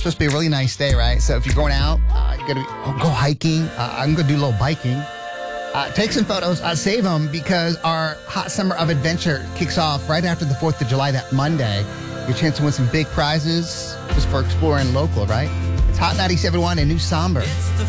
supposed to be a really nice day, right? So if you're going out, you're going to go hiking. I'm going to do a little biking. Take some photos. Save them because our Hot Summer of Adventure kicks off right after the 4th of July, that Monday. Your chance to win some big prizes just for exploring local, right? It's Hot 97.1 in New Somber.